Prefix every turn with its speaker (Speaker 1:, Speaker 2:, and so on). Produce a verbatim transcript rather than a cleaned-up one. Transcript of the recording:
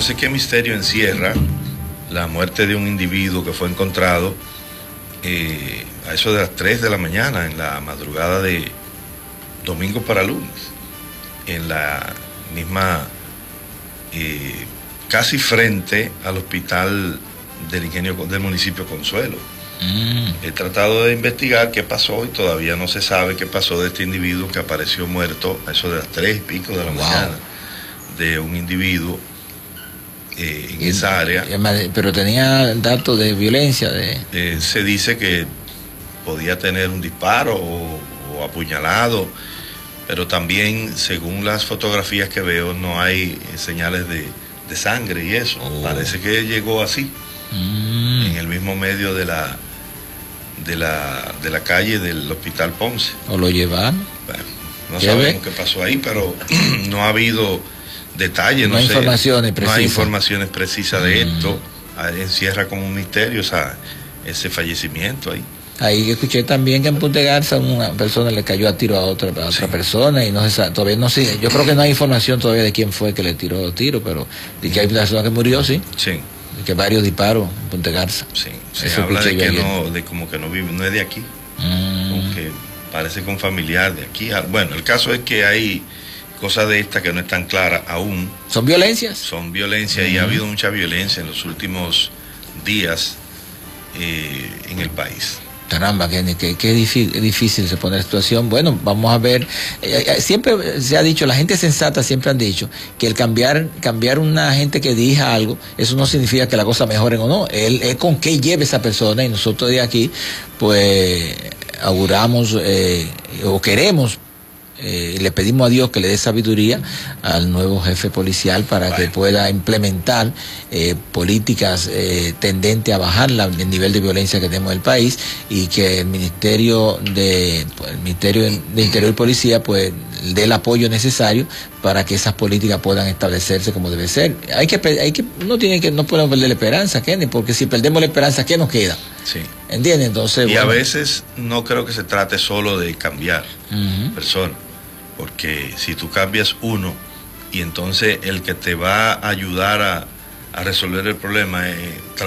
Speaker 1: sé qué misterio encierra la muerte de un individuo que fue encontrado eh, a eso de las tres de la mañana, en la madrugada de domingo para lunes, en la misma, eh, casi frente al hospital del ingenio del municipio Consuelo. Mm. He tratado de investigar qué pasó y todavía no se sabe qué pasó de este individuo que apareció muerto a eso de las tres y pico de la wow. mañana, de un individuo eh, en y, esa área.
Speaker 2: Pero tenía datos de violencia. De...
Speaker 1: Eh, se dice que podía tener un disparo o, o apuñalado, pero también, según las fotografías que veo, no hay señales de, de sangre y eso. Oh. Parece que llegó así, mm. en el mismo medio de la, de la de la calle del Hospital Ponce.
Speaker 2: ¿O lo llevaron?
Speaker 1: Bueno, no sabemos qué pasó ahí, pero no ha habido detalles, no,
Speaker 2: no hay
Speaker 1: sé,
Speaker 2: informaciones precisas.
Speaker 1: No hay informaciones precisas de mm. esto. Encierra como un misterio, o sea, ese fallecimiento ahí.
Speaker 2: Ahí escuché también que en Punta Garza una persona le cayó a tiro a otra, a otra sí. persona y no se sabe, todavía no sé, yo creo que no hay información todavía de quién fue que le tiró tiro, pero de que hay una persona que murió, sí.
Speaker 1: Sí.
Speaker 2: De que varios disparos en Punta Garza.
Speaker 1: Sí, se Eso habla de que no, de como que no vive, no es de aquí. Mm. Como que parece con familiar de aquí. Bueno, el caso es que hay cosas de estas que no están claras aún.
Speaker 2: ¿Son violencias?
Speaker 1: Son violencias mm. y ha habido mucha violencia en los últimos días eh, en el país.
Speaker 2: Caramba, que, que, que difícil, difícil se pone la situación. Bueno, vamos a ver. Eh, siempre se ha dicho, la gente sensata siempre han dicho que el cambiar cambiar una gente que diga algo, eso no significa que la cosa mejore o no. Él es con qué lleve esa persona y nosotros de aquí, pues, auguramos eh, o queremos. Eh, le pedimos a Dios que le dé sabiduría al nuevo jefe policial para bueno. que pueda implementar eh, políticas eh, tendentes a bajar la, el nivel de violencia que tenemos en el país y que el Ministerio de pues, el Ministerio de Interior y Policía pues dé el apoyo necesario para que esas políticas puedan establecerse como debe ser. Hay que hay que no tiene que no podemos perder la esperanza, Kenny, porque si perdemos la esperanza, ¿qué nos queda?
Speaker 1: Sí.
Speaker 2: ¿Entiendes? Entonces,
Speaker 1: y
Speaker 2: bueno.
Speaker 1: a veces no creo que se trate solo de cambiar uh-huh. personas. Porque si tú cambias uno y entonces el que te va a ayudar a, a resolver el problema es